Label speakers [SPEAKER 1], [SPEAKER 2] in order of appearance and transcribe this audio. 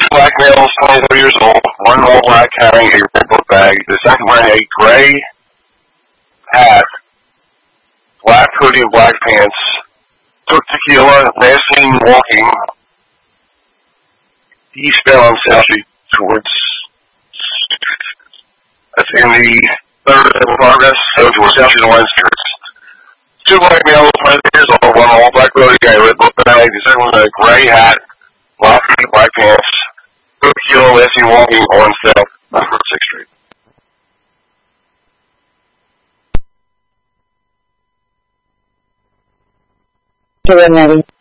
[SPEAKER 1] black males, 23 years old. One all black carrying a red book bag. The second wearing a gray hat, black hoodie, and black pants. Took tequila, last seen walking eastbound on South Street towards, that's in the third of progress, so towards South Street and Wine Street. Two black males, 23 years old, one all black hoodie, a red book bag. The second one a gray hat, black hoodie, black pants. Took tequila, last seen walking on South 6th Street.
[SPEAKER 2] Ready.